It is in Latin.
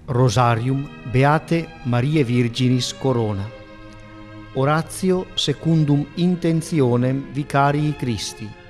Rosarium Beate Mariae Virginis Corona. Oratio secundum intentionem Vicarii Christi.